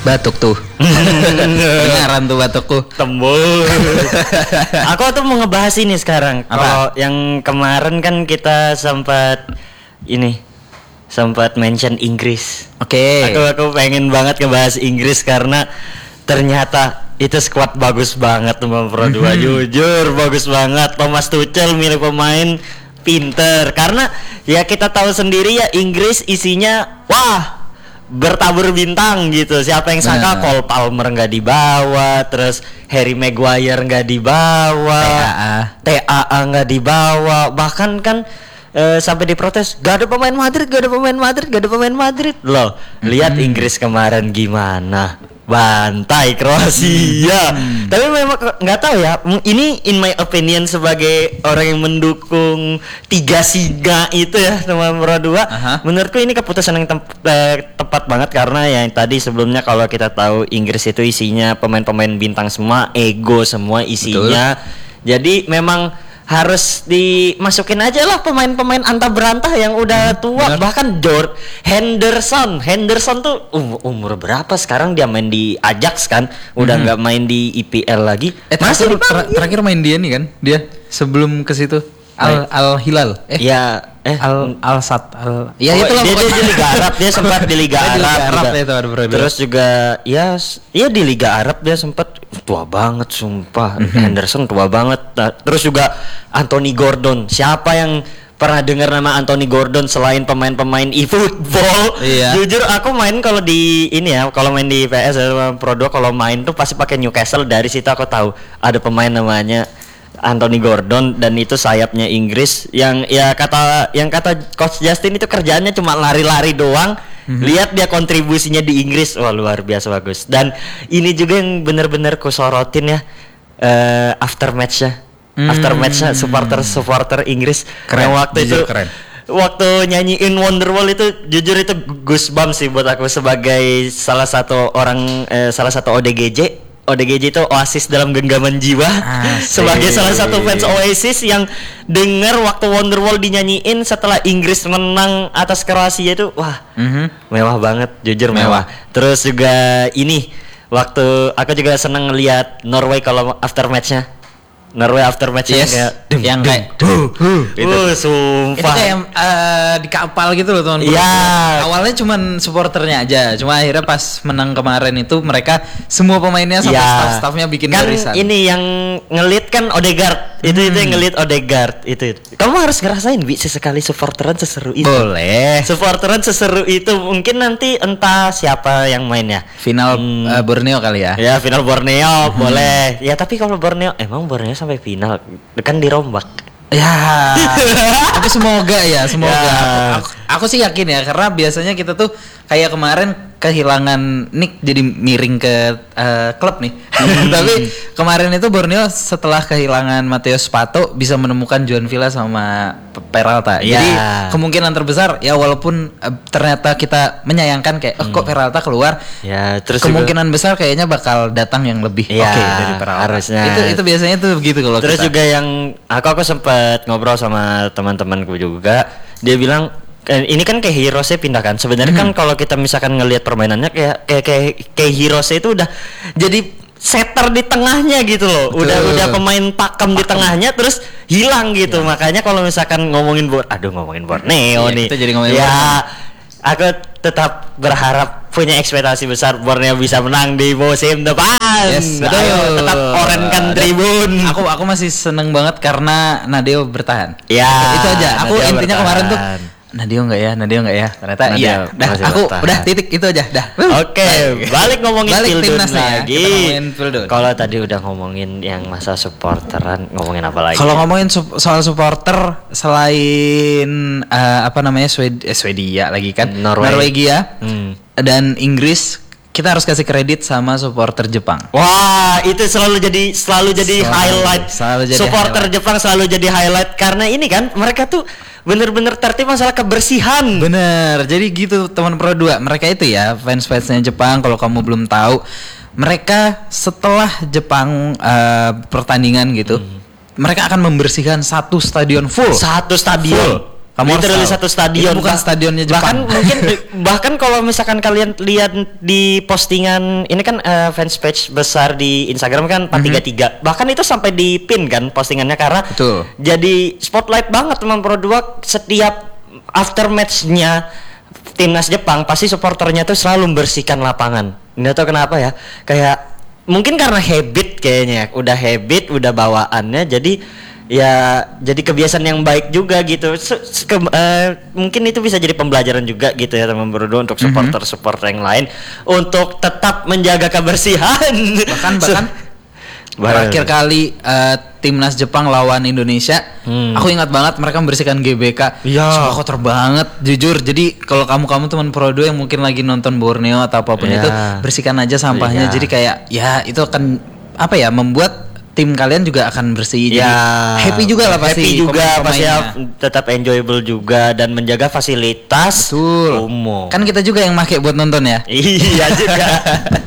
Batuk tuh. Dengaran tuh batukku. Tembus. Aku tuh mau ngebahas ini sekarang. Kalau yang kemarin kan kita sempat mention Inggris. Oke. Aku pengen banget ngebahas Inggris karena ternyata itu squad bagus banget nomor Pro 2. Jujur bagus banget. Thomas Tuchel milih pemain pinter karena ya kita tahu sendiri ya Inggris isinya bertabur bintang gitu. Siapa yang sangka Cole Palmer nggak dibawa, terus Harry Maguire nggak dibawa, TAA nggak dibawa, bahkan kan sampai diprotes gak ada pemain Madrid loh. Lihat Inggris kemarin gimana, bantai Kroasia. Tapi memang nggak tahu ya, ini in my opinion sebagai orang yang mendukung 3 Singa itu ya sama Pro 2, menurutku ini keputusan yang tepat banget karena yang tadi sebelumnya kalau kita tahu Inggris itu isinya pemain-pemain bintang semua, ego semua isinya. Betul. Jadi memang harus dimasukin aja lah pemain-pemain antah berantah yang udah tua. Bahkan George Henderson tuh umur berapa sekarang, dia main di Ajax kan, udah nggak main di IPL lagi. Masih terakhir main dia nih kan, dia sebelum ke situ Al Hilal. Al-Sadd. Ya itu lah, dia di Liga Arab, dia sempat di Liga Arab itu. Terus juga ya di Liga Arab dia sempat tua banget sumpah. Henderson tua banget. Terus juga Anthony Gordon. Siapa yang pernah dengar nama Anthony Gordon selain pemain-pemain eFootball? Iya. Jujur aku main kalau di kalau main di PS Pro 2, kalau main tuh pasti pakai Newcastle. Dari situ aku tahu ada pemain namanya Anthony Gordon, dan itu sayapnya Inggris yang kata Coach Justin itu kerjaannya cuma lari-lari doang. Lihat dia kontribusinya di Inggris, wah luar biasa bagus. Dan ini juga yang benar-benar kusorotin ya, after match-nya supporter Inggris keren, waktu itu keren. Waktu nyanyiin Wonderwall itu jujur itu goosebumps sih buat aku sebagai salah satu ODGJ itu Oasis dalam genggaman jiwa. Sebagai salah satu fans Oasis yang denger waktu Wonderwall dinyanyiin setelah Inggris menang atas Kroasia itu mewah banget, jujur mewah. Terus juga waktu aku juga seneng ngeliat Norway kalau after match-nya yang kayak itu sumpah. Itu kayak di kapal gitu loh teman-teman. Iya. Awalnya cuman supporternya aja, cuma akhirnya pas menang kemarin itu mereka semua pemainnya sampai staff-staffnya bikin barisan. Ini yang ngelit kan Odegaard. Itu yang ngelit Odegaard itu. Kamu harus ngerasain sesekali supporteran seseru itu. Boleh. Supporteran seseru itu mungkin nanti entah siapa yang mainnya. Final Borneo kali ya. Ya, final Borneo boleh. Ya tapi kalau Borneo sampai final kan dirombak ya. Tapi semoga aku sih yakin ya, karena biasanya kita tuh kayak kemarin kehilangan Nick jadi miring ke klub nih. Tapi kemarin itu Borneo setelah kehilangan Mateus Pato bisa menemukan Joan Villa sama Peralta. Jadi kemungkinan terbesar ya, walaupun ternyata kita menyayangkan kayak kok Peralta keluar, terus kemungkinan besar kayaknya bakal datang yang lebih oke dari Peralta. Harusnya. Itu biasanya tuh begitu kalau terus kita. Juga yang aku sempat ngobrol sama teman-temanku juga, dia bilang ini kan kayak Hirose pindah kan. Sebenarnya kan kalau kita misalkan ngelihat permainannya kayak Hirose itu udah jadi setter di tengahnya gitu loh. Udah pemain pakem di tengahnya terus hilang gitu. Makanya kalau misalkan ngomongin Borneo nih. Kita jadi ngomongin aku tetap berharap, punya ekspektasi besar Borneo bisa menang di musim depan. Ayo tetap orenkan tribun. Aku masih seneng banget karena Nadeo bertahan. Itu aja. Aku intinya kemarin tuh Nadeo enggak ya? Ternyata iya. Aku udah titik itu aja dah. Oke, balik ngomongin Pildun lagi. Kalau tadi udah ngomongin yang masa supporteran, ngomongin apa lagi? Kalau ngomongin soal supporter, selain Swedia lagi kan, Norwegia dan Inggris, kita harus kasih kredit sama supporter Jepang. Wah, itu selalu jadi highlight. Supporter Jepang selalu jadi highlight karena ini kan mereka tuh bener-bener tertib masalah kebersihan. Bener. Jadi gitu teman Pro 2. Mereka itu ya fans-fansnya Jepang, kalau kamu belum tahu, mereka setelah Jepang pertandingan gitu, mereka akan membersihkan satu stadion full. Kamu literally satu stadion. Itu bukan stadionnya Jepang. Bahkan kalau misalkan kalian lihat di postingan ini kan fans page besar di Instagram kan 433. Bahkan itu sampai di pin kan postingannya karena Betul. Jadi spotlight banget teman Pro 2 setiap after match-nya timnas Jepang pasti supporternya tuh selalu membersihkan lapangan. Nggak tahu kenapa ya. Kayak mungkin karena habit kayaknya. Udah habit, udah bawaannya jadi jadi kebiasaan yang baik juga gitu. Mungkin itu bisa jadi pembelajaran juga gitu ya teman Pro 2 untuk supporter yang lain untuk tetap menjaga kebersihan. Bahkan terakhir kali timnas Jepang lawan Indonesia, aku ingat banget mereka membersihkan GBK. Sumpah kotor banget, jujur. Jadi kalau kamu teman Pro 2 yang mungkin lagi nonton Borneo atau apapun itu, bersihkan aja sampahnya. Jadi kayak itu akan membuat tim kalian juga akan bersih. Jadi happy juga lah pasti. Happy juga pasti tetap enjoyable juga dan menjaga fasilitas umum. Kan kita juga yang pakai buat nonton ya. Iya juga.